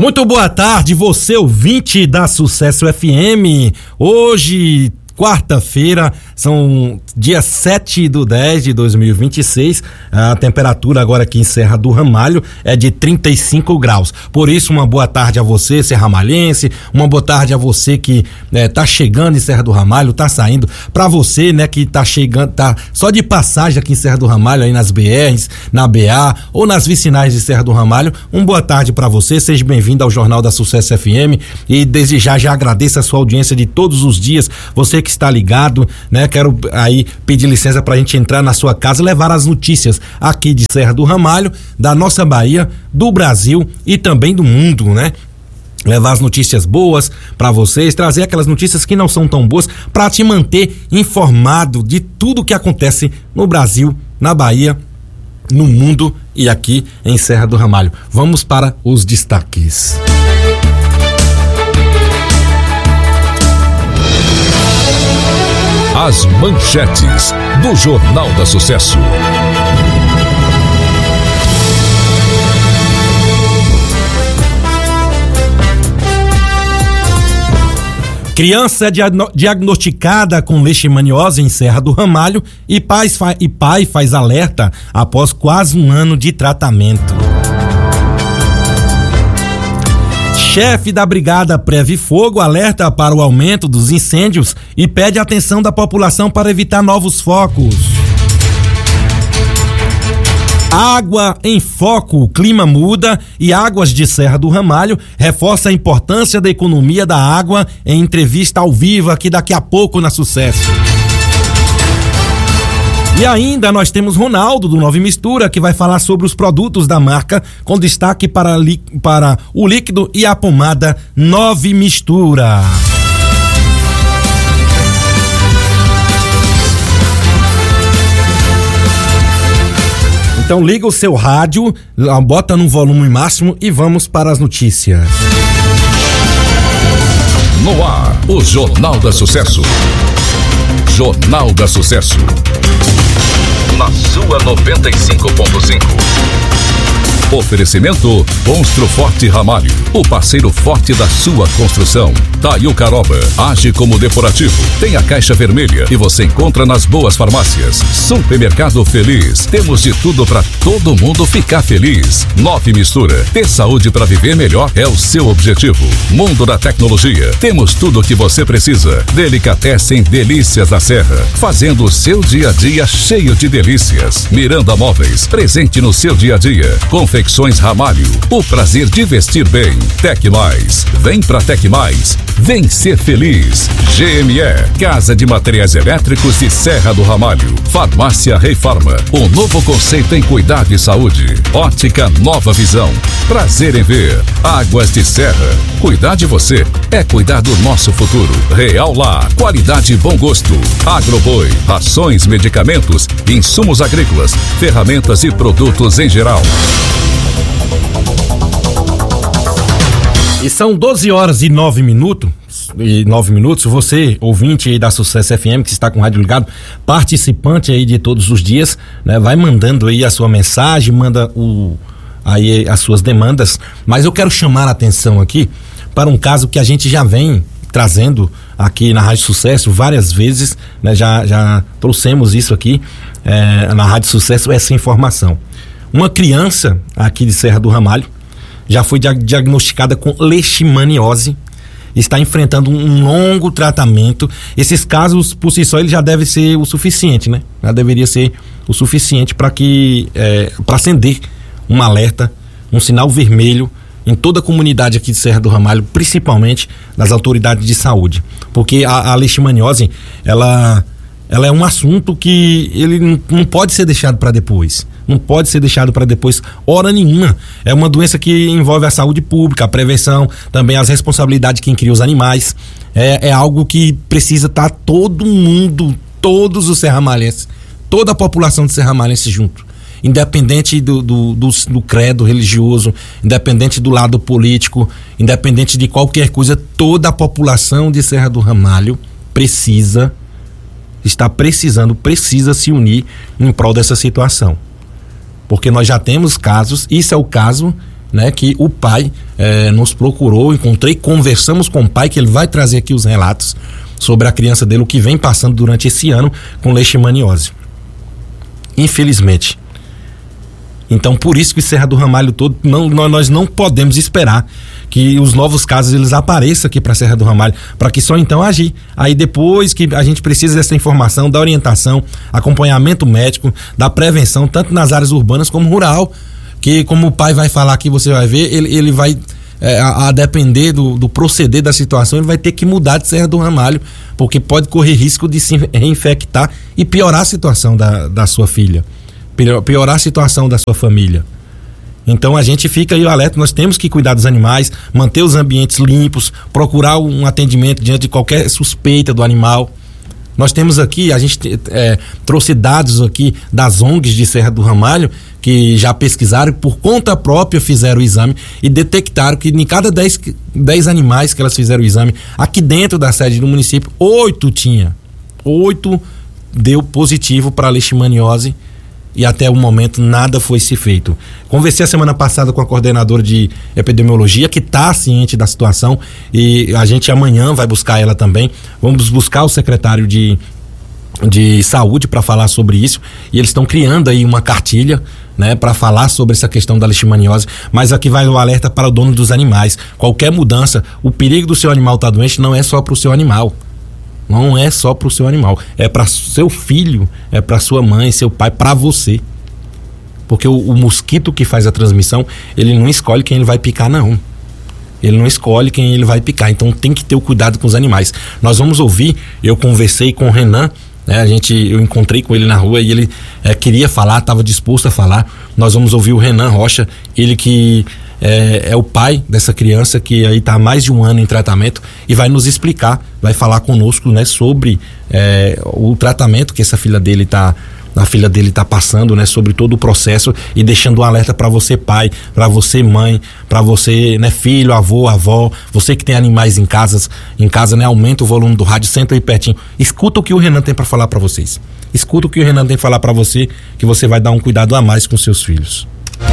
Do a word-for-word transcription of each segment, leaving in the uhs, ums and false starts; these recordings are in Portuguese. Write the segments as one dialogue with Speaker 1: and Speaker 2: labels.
Speaker 1: Muito boa tarde, você ouvinte da Sucesso F M. Hoje, quarta-feira, são dia sete do dez de dois mil e vinte e seis, a temperatura agora aqui em Serra do Ramalho é de trinta e cinco graus. Por isso, uma boa tarde a você, serramalhense, uma boa tarde a você que né, tá chegando em Serra do Ramalho, tá saindo, pra você, né, que tá chegando, tá só de passagem aqui em Serra do Ramalho, aí nas B Rs, na B A ou nas vicinais de Serra do Ramalho, uma boa tarde pra você, seja bem-vindo ao Jornal da Sucesso F M e desde já já agradeço a sua audiência de todos os dias, você que está ligado, né? Quero aí pedir licença pra gente entrar na sua casa e levar as notícias aqui de Serra do Ramalho, da nossa Bahia, do Brasil e também do mundo, né? Levar as notícias boas pra vocês, trazer aquelas notícias que não são tão boas pra te manter informado de tudo que acontece no Brasil, na Bahia, no mundo e aqui em Serra do Ramalho. Vamos para os destaques.
Speaker 2: As manchetes do Jornal da Sucesso.
Speaker 1: Criança é diagnosticada com leishmaniose em Serra do Ramalho e, pais fa- e pai faz alerta após quase um ano de tratamento. Chefe da Brigada Preve Fogo alerta para o aumento dos incêndios e pede atenção da população para evitar novos focos. Água em foco, o clima muda e Águas de Serra do Ramalho reforça a importância da economia da água em entrevista ao vivo aqui daqui a pouco na Sucesso. E ainda nós temos Ronaldo do Nove Mistura que vai falar sobre os produtos da marca com destaque para, li, para o líquido e a pomada Nove Mistura. Então liga o seu rádio, bota no volume máximo e vamos para as notícias.
Speaker 2: No ar, o Jornal da Sucesso. Jornal da Sucesso. Na sua noventa e cinco ponto cinco. Oferecimento Construforte Ramalho, o parceiro forte da sua construção. Tail Caroba, age como depurativo, tem a caixa vermelha e você encontra nas boas farmácias. Supermercado Feliz, temos de tudo para todo mundo ficar feliz. Nove Mistura, ter saúde para viver melhor é o seu objetivo. Mundo da Tecnologia, temos tudo o que você precisa. Delicatessen Delícias da Serra, fazendo o seu dia a dia cheio de delícias. Miranda Móveis, presente no seu dia a dia. Confecções Ramalho, o prazer de vestir bem. Tec Mais, vem pra Tec Mais, vem ser feliz. G M E, Casa de Materiais Elétricos de Serra do Ramalho. Farmácia Rei Farma, um novo conceito em cuidar de saúde. Ótica Nova Visão, prazer em ver. Águas de Serra, cuidar de você é cuidar do nosso futuro. Real Lá, qualidade e bom gosto. Agroboi, rações, medicamentos, insumos agrícolas, ferramentas e produtos em geral.
Speaker 1: E são doze horas e nove minutos, e nove minutos, você, ouvinte aí da Sucesso F M, que está com o rádio ligado, participante aí de todos os dias, né? Vai mandando aí a sua mensagem, manda o, aí as suas demandas, mas eu quero chamar a atenção aqui para um caso que a gente já vem trazendo aqui na Rádio Sucesso várias vezes, né? Já, já trouxemos isso aqui é, na Rádio Sucesso, essa informação. Uma criança aqui de Serra do Ramalho já foi diagnosticada com leishmaniose, está enfrentando um longo tratamento. Esses casos, por si só, ele já deve ser o suficiente, né? Já deveria ser o suficiente para que, é, para acender um alerta, um sinal vermelho em toda a comunidade aqui de Serra do Ramalho, principalmente das autoridades de saúde. Porque a, a leishmaniose, ela, ela é um assunto que ele não, não pode ser deixado para depois. Não pode ser deixado para depois hora nenhuma. É uma doença que envolve a saúde pública, a prevenção, também as responsabilidades de quem cria os animais. É, é algo que precisa estar todo mundo, todos os serramalhenses, toda a população de serramalhense junto. Independente do, do, do, do credo religioso, independente do lado político, independente de qualquer coisa, toda a população de Serra do Ramalho precisa, está precisando, precisa se unir em prol dessa situação. Porque nós já temos casos, isso é o caso né, que o pai eh, nos procurou, encontrei, conversamos com o pai, que ele vai trazer aqui os relatos sobre a criança dele, o que vem passando durante esse ano com leishmaniose. Infelizmente. Então, por isso que Serra do Ramalho todo, não, nós não podemos esperar que os novos casos eles apareçam aqui para Serra do Ramalho, para que só então agir. Aí depois que a gente precisa dessa informação, da orientação, acompanhamento médico, da prevenção, tanto nas áreas urbanas como rural, que como o pai vai falar aqui, você vai ver, ele, ele vai, é, a, a depender do, do proceder da situação, ele vai ter que mudar de Serra do Ramalho, porque pode correr risco de se reinfectar e piorar a situação da, da sua filha, piorar a situação da sua família. Então a gente fica aí alerta, nós temos que cuidar dos animais, manter os ambientes limpos, procurar um atendimento diante de qualquer suspeita do animal. Nós temos aqui, a gente é, trouxe dados aqui das O N Gs de Serra do Ramalho, que já pesquisaram, por conta própria fizeram o exame e detectaram que em cada dez animais que elas fizeram o exame, aqui dentro da sede do município, oito tinha, oito deu positivo para leishmaniose. E até o momento nada foi se feito. Conversei a semana passada com a coordenadora de epidemiologia, que está ciente da situação, e a gente amanhã vai buscar ela também. Vamos buscar o secretário de, de saúde para falar sobre isso, e eles estão criando aí uma cartilha, né, para falar sobre essa questão da leishmaniose. Mas aqui vai o alerta para o dono dos animais. Qualquer mudança, o perigo do seu animal estar doente não é só para o seu animal. Não é só para o seu animal, é para seu filho, é para sua mãe, seu pai, para você. Porque o, o mosquito que faz a transmissão, ele não escolhe quem ele vai picar, não. Ele não escolhe quem ele vai picar, então tem que ter o cuidado com os animais. Nós vamos ouvir, eu conversei com o Renan, né, a gente, eu encontrei com ele na rua e ele é, queria falar, estava disposto a falar. Nós vamos ouvir o Renan Rocha, ele que É, é o pai dessa criança que aí está há mais de um ano em tratamento e vai nos explicar, vai falar conosco, né, sobre é, o tratamento que essa filha dele está a filha dele está passando, né, sobre todo o processo, e deixando um alerta para você pai, para você mãe, para você, né, filho, avô, avó, você que tem animais em casa, em casa, né, aumenta o volume do rádio, senta aí pertinho, escuta o que o Renan tem para falar para vocês, escuta o que o Renan tem para falar para você, que você vai dar um cuidado a mais com seus filhos.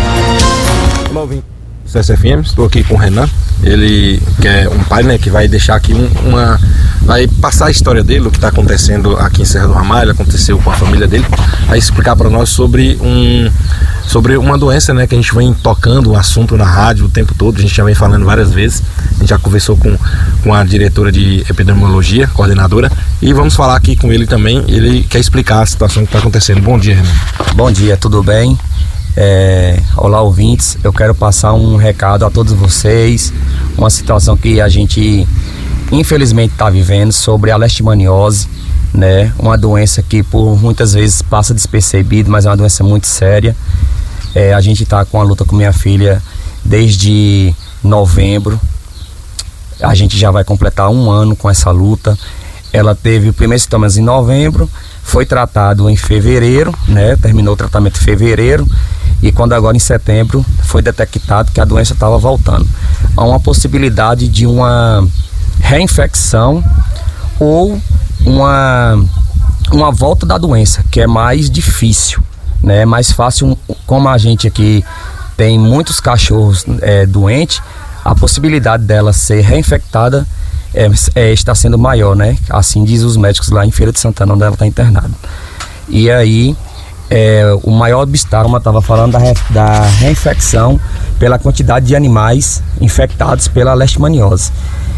Speaker 1: Olá, ouvinte C S F M, estou aqui com o Renan, ele que é um pai, né, que vai deixar aqui um, uma, vai passar a história dele, o que está acontecendo aqui em Serra do Ramalho, aconteceu com a família dele, vai explicar para nós sobre um, sobre uma doença, né, que a gente vem tocando o assunto na rádio o tempo todo, a gente já vem falando várias vezes, a gente já conversou com, com a diretora de epidemiologia, coordenadora, e vamos falar aqui com ele também, ele quer explicar a situação que está acontecendo. Bom dia, Renan.
Speaker 3: Bom dia, tudo bem? É, olá, ouvintes, eu quero passar um recado a todos vocês, uma situação que a gente infelizmente está vivendo sobre a leishmaniose, né? Uma doença que por muitas vezes passa despercebida, mas é uma doença muito séria. É, a gente está com a luta com minha filha desde novembro, a gente já vai completar um ano com essa luta. Ela teve os primeiros sintomas em novembro, foi tratado em fevereiro, né? Terminou o tratamento em fevereiro. E quando agora em setembro foi detectado que a doença estava voltando. Há uma possibilidade de uma reinfecção ou uma, uma volta da doença, que é mais difícil, né? É mais fácil, como a gente aqui tem muitos cachorros é, doentes, a possibilidade dela ser reinfectada é, é, está sendo maior, né? Assim diz os médicos lá em Feira de Santana, onde ela está internada. E aí É, o maior obstáculo, eu estava falando da, da reinfecção pela quantidade de animais infectados pela leishmaniose.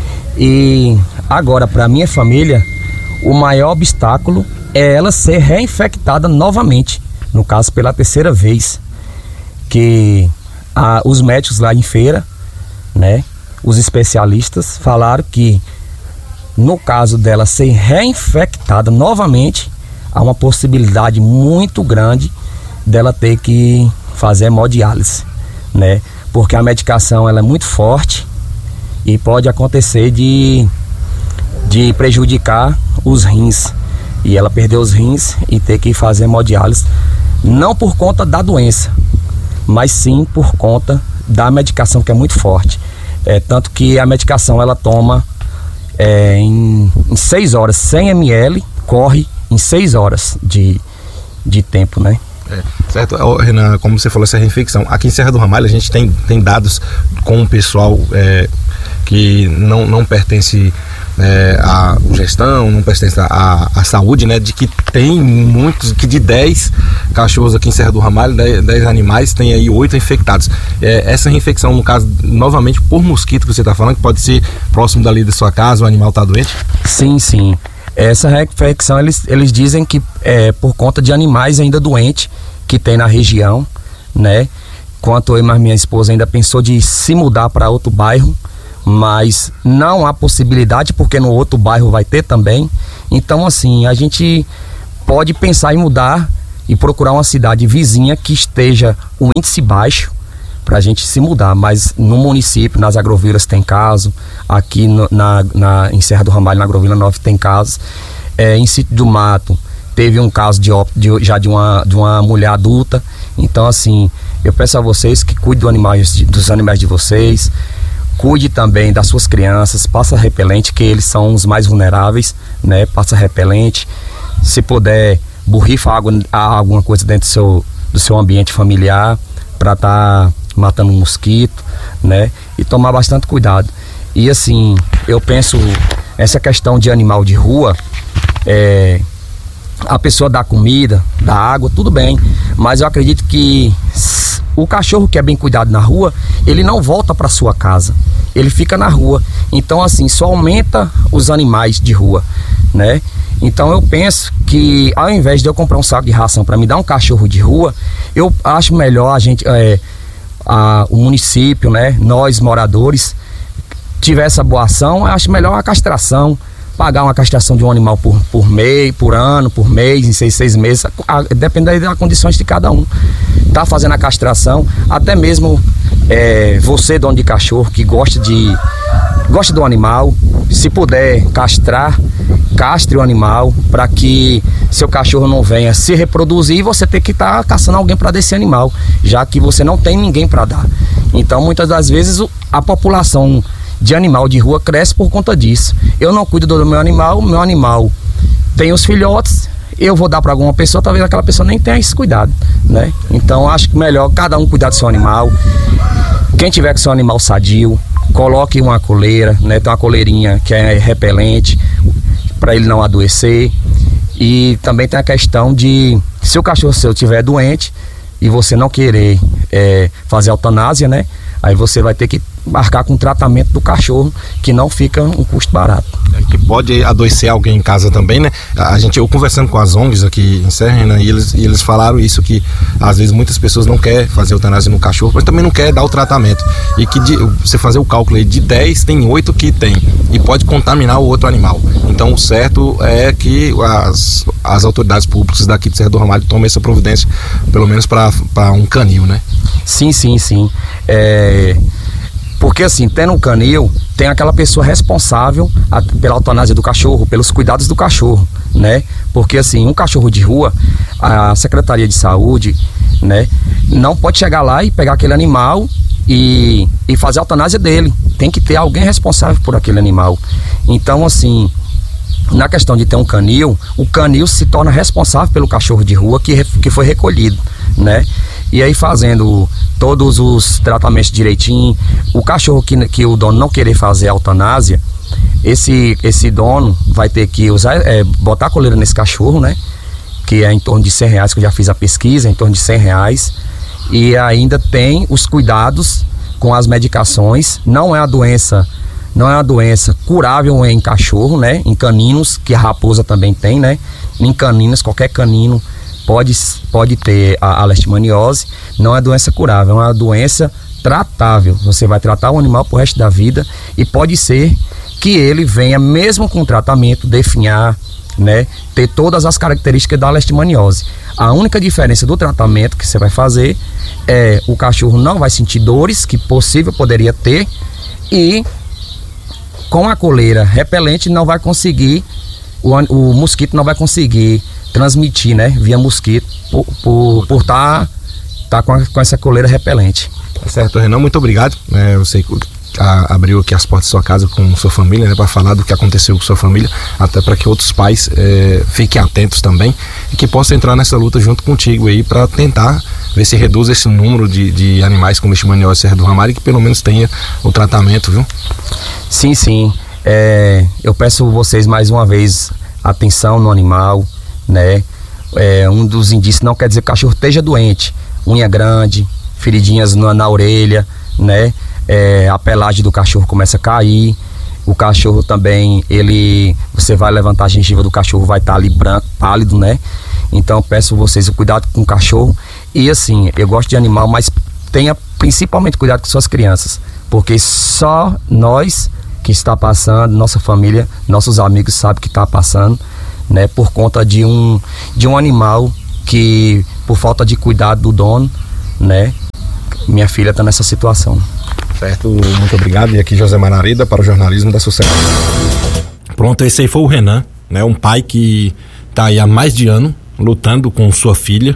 Speaker 3: E agora, para a minha família, o maior obstáculo é ela ser reinfectada novamente, no caso pela terceira vez, que a, os médicos lá em Feira, né, os especialistas falaram que no caso dela ser reinfectada novamente, há uma possibilidade muito grande dela ter que fazer hemodiálise, né? Porque a medicação ela é muito forte e pode acontecer de, de prejudicar os rins, e ela perder os rins e ter que fazer hemodiálise, não por conta da doença, mas sim por conta da medicação, que é muito forte. É, tanto que a medicação ela toma é, em, em seis horas, cem mililitros, corre em seis horas de, de tempo, né?
Speaker 1: É, certo, Renan, como você falou, essa reinfecção, aqui em Serra do Ramalho a gente tem, tem dados com o pessoal é, que não, não pertence é, à gestão, não pertence à, à saúde, né, de que tem muitos, que de dez cachorros aqui em Serra do Ramalho, dez animais, tem aí oito infectados. É, essa reinfecção, no caso, novamente por mosquito que você está falando, que pode ser próximo dali da sua casa, o animal está doente?
Speaker 3: Sim, sim. Essa reinfecção, eles, eles dizem que é por conta de animais ainda doentes que tem na região, né? Quanto eu e minha esposa ainda pensou de se mudar para outro bairro, mas não há possibilidade, porque no outro bairro vai ter também. Então, assim, a gente pode pensar em mudar e procurar uma cidade vizinha que esteja o índice baixo para a gente se mudar, mas no município, nas agrovilas tem caso, aqui no, na, na, em Serra do Ramalho, na agrovila nove tem casos, é, em Sítio do Mato teve um caso de, de, já de uma, de uma mulher adulta. Então, assim, eu peço a vocês que cuidem do animal, dos animais de vocês, cuide também das suas crianças, passa repelente, que eles são os mais vulneráveis, né? Passa repelente, se puder, borrifa água, alguma coisa dentro do seu, do seu ambiente familiar, para estar tá matando um mosquito, né? E tomar bastante cuidado. E assim, eu penso, essa questão de animal de rua, é, a pessoa dá comida, dá água, tudo bem, mas eu acredito que o cachorro que é bem cuidado na rua, ele não volta para sua casa, ele fica na rua. Então, assim, só aumenta os animais de rua, né? Então eu penso que ao invés de eu comprar um saco de ração para me dar um cachorro de rua, eu acho melhor a gente, é, a, o município, né, nós moradores, tiver essa boa ação, eu acho melhor a castração, pagar uma castração de um animal por, por mês, por ano, por mês, em seis, seis meses, a, depende das condições de cada um. Tá fazendo a castração, até mesmo é, você, dono de cachorro, que gosta de gosta do animal, se puder castrar, castre o animal para que seu cachorro não venha se reproduzir e você ter que estar tá caçando alguém para dar esse animal, já que você não tem ninguém para dar. Então, muitas das vezes, a população de animal de rua cresce por conta disso. Eu não cuido do meu animal, meu animal tem os filhotes, eu vou dar para alguma pessoa, talvez aquela pessoa nem tenha esse cuidado, né? Então, acho que melhor cada um cuidar do seu animal. Quem tiver com seu animal sadio, coloque uma coleira, né? Tem uma coleirinha que é repelente para ele não adoecer. E também tem a questão de, se o cachorro seu estiver doente e você não querer é, fazer eutanásia, né? Aí você vai ter que marcar com o tratamento do cachorro, que não fica um custo barato.
Speaker 1: É, que pode adoecer alguém em casa também, né? A gente, eu conversando com as O N Gs aqui em Serra, né, e eles, e eles falaram isso, que às vezes muitas pessoas não querem fazer eutanásia no cachorro, mas também não quer dar o tratamento. E que de, você fazer o cálculo aí, de dez tem oito que tem, e pode contaminar o outro animal. Então o certo é que as, as autoridades públicas daqui de Serra do Ramalho tomem essa providência, pelo menos para um canil, né?
Speaker 3: Sim, sim, sim. É... Porque assim, tendo um canil, tem aquela pessoa responsável a, pela eutanásia do cachorro, pelos cuidados do cachorro, né? Porque assim, um cachorro de rua, a Secretaria de Saúde, né, não pode chegar lá e pegar aquele animal e, e fazer a eutanásia dele. Tem que ter alguém responsável por aquele animal. Então, assim, na questão de ter um canil, o canil se torna responsável pelo cachorro de rua que, que foi recolhido, né? E aí, fazendo todos os tratamentos direitinho, o cachorro que, que o dono não querer fazer a eutanásia, esse, esse dono vai ter que usar, é, botar a coleira nesse cachorro, né? Que é em torno de cem reais, que eu já fiz a pesquisa, em torno de cem reais. E ainda tem os cuidados com as medicações. Não é a doença, não é uma doença curável em cachorro, né? Em caninos, que a raposa também tem, né? Em caninos, qualquer canino Pode, pode ter a, a leishmaniose. Não é doença curável, é uma doença tratável. Você vai tratar o animal pro resto da vida e pode ser que ele venha, mesmo com tratamento, definhar, né, ter todas as características da leishmaniose. A única diferença do tratamento que você vai fazer é o cachorro não vai sentir dores, que possível poderia ter, e com a coleira repelente não vai conseguir, o, o mosquito não vai conseguir transmitir, né, via mosquito, por estar por, por tá, tá com, com essa coleira repelente.
Speaker 1: Certo, Renan, muito obrigado. É, eu sei que a, abriu aqui as portas da sua casa com sua família, né, para falar do que aconteceu com sua família, até para que outros pais é, fiquem atentos também e que possam entrar nessa luta junto contigo aí para tentar ver se reduz esse número de, de animais com leishmaniose Serra do Ramalho e que pelo menos tenha o tratamento, viu?
Speaker 3: Sim, sim. É, eu peço vocês mais uma vez atenção no animal, né? É, um dos indícios não quer dizer que o cachorro esteja doente, unha grande, feridinhas na, na orelha, né? É, a pelagem do cachorro começa a cair, o cachorro também, ele, você vai levantar a gengiva do cachorro, vai estar tá ali branco, pálido, né? Então peço vocês o cuidado com o cachorro. E assim, eu gosto de animal, mas tenha principalmente cuidado com suas crianças, porque só nós que está passando, nossa família, nossos amigos sabem que está passando, né? Por conta de um, de um animal que, por falta de cuidado do dono, né? Minha filha está nessa situação.
Speaker 1: Certo, muito obrigado. E aqui José Mararida para o Jornalismo da Sucesso. Pronto, esse aí foi o Renan, né? Um pai que está aí há mais de ano lutando com sua filha,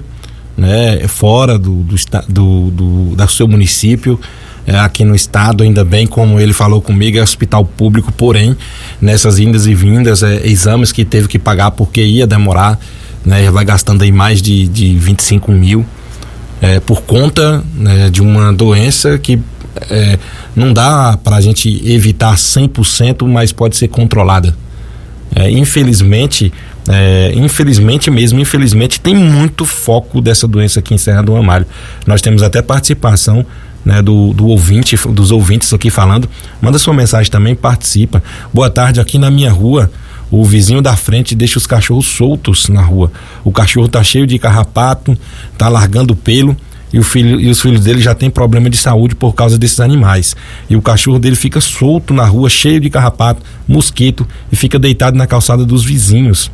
Speaker 1: né? Fora do, do, do, do, do seu município, é, aqui no estado, ainda bem, como ele falou comigo, é hospital público, porém, nessas indas e vindas, é, exames que teve que pagar porque ia demorar, né? Vai gastando aí mais de, de vinte e cinco mil, é, por conta, né, de uma doença que É, não dá pra gente evitar cem por cento, mas pode ser controlada. É, infelizmente, é, infelizmente mesmo, infelizmente tem muito foco dessa doença aqui em Serra do Ramalho. Nós temos até participação, né, do, do ouvinte, dos ouvintes aqui falando. Manda sua mensagem também, participa. Boa tarde, aqui na minha rua, o vizinho da frente deixa os cachorros soltos na rua. O cachorro tá cheio de carrapato, tá largando pelo. E, o filho, e os filhos dele já tem problema de saúde por causa desses animais. E o cachorro dele fica solto na rua, cheio de carrapato, mosquito, e fica deitado na calçada dos vizinhos.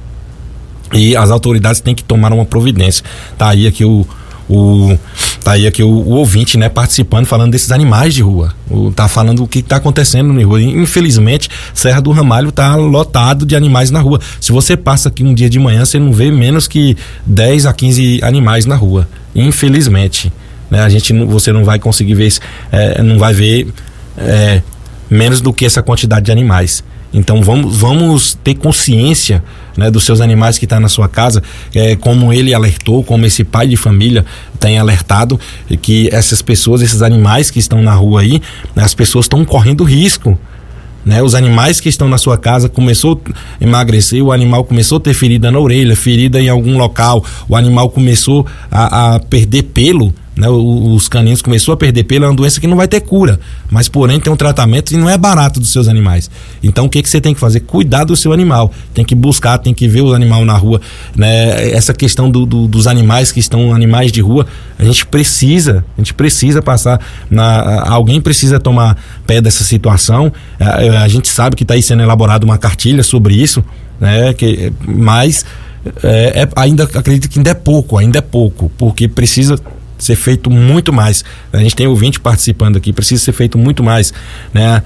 Speaker 1: E as autoridades têm que tomar uma providência. Tá aí aqui o, o, tá aí aqui o, o ouvinte, né, participando, falando desses animais de rua. O, tá falando o que está acontecendo na rua. Infelizmente, Serra do Ramalho tá lotado de animais na rua. Se você passa aqui um dia de manhã, você não vê menos que dez a quinze animais na rua. Infelizmente, né? A gente não, você não vai conseguir ver, é, não vai ver é, menos do que essa quantidade de animais. Então vamos, vamos ter consciência, né, dos seus animais que estão tá na sua casa, é, como ele alertou, como esse pai de família tem alertado, que essas pessoas, esses animais que estão na rua aí, né, as pessoas estão correndo risco. Né, os animais que estão na sua casa começou a emagrecer, o animal começou a ter ferida na orelha, ferida em algum local, o animal começou a, a perder pelo, né, os caninos começou a perder pelo. É uma doença que não vai ter cura, mas porém tem um tratamento e não é barato dos seus animais. Então o que que você tem que fazer? Cuidar do seu animal, tem que buscar, tem que ver o animal na rua, né? Essa questão do, do, dos animais que estão animais de rua, a gente precisa, a gente precisa passar na, alguém precisa tomar pé dessa situação. A, a gente sabe que está aí sendo elaborada uma cartilha sobre isso, né? Que, mas é, é, ainda acredito que ainda é pouco, ainda é pouco, porque precisa ser feito muito mais. A gente tem ouvinte participando aqui, precisa ser feito muito mais, né?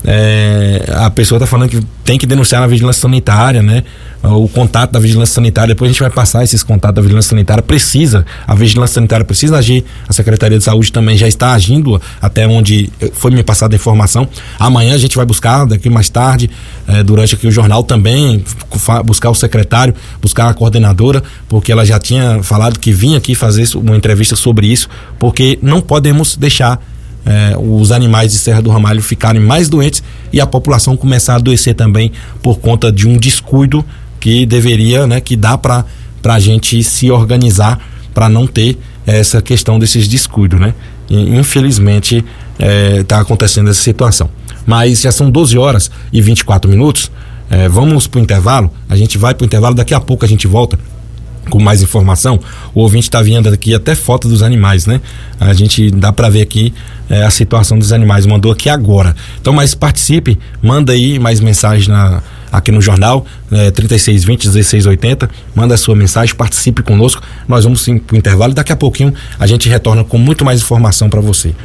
Speaker 1: É, a pessoa está falando que tem que denunciar na vigilância sanitária, né? O contato da vigilância sanitária, depois a gente vai passar esses contatos da vigilância sanitária. Precisa, a vigilância sanitária precisa agir, a Secretaria de Saúde também já está agindo, até onde foi me passada a informação. Amanhã a gente vai buscar, daqui mais tarde, é, durante aqui o jornal também, buscar o secretário, buscar a coordenadora, porque ela já tinha falado que vinha aqui fazer uma entrevista sobre isso, porque não podemos deixar É, os animais de Serra do Ramalho ficarem mais doentes e a população começar a adoecer também por conta de um descuido que deveria, né, que dá para a gente se organizar para não ter essa questão desses descuidos, né? E, infelizmente está é, acontecendo essa situação. Mas já são doze horas e vinte e quatro minutos. É, vamos para o intervalo. A gente vai para o intervalo, daqui a pouco a gente volta com mais informação. O ouvinte está vendo aqui até foto dos animais, né? A gente dá para ver aqui é, a situação dos animais, mandou aqui agora. Então, mas participe, manda aí mais mensagem na, aqui no jornal, é, trinta e seis vinte, dezesseis oitenta, manda a sua mensagem, participe conosco. Nós vamos sim pro intervalo e daqui a pouquinho a gente retorna com muito mais informação para você.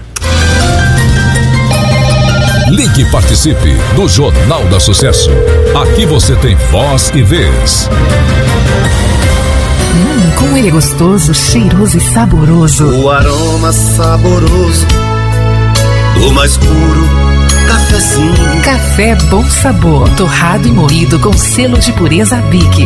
Speaker 2: Ligue e participe do Jornal da Sucesso. Aqui você tem voz e vez.
Speaker 4: Hum, como ele é gostoso, cheiroso e saboroso.
Speaker 5: O aroma saboroso do mais puro cafezinho.
Speaker 4: Café Bom Sabor, torrado e moído com selo de pureza B I C.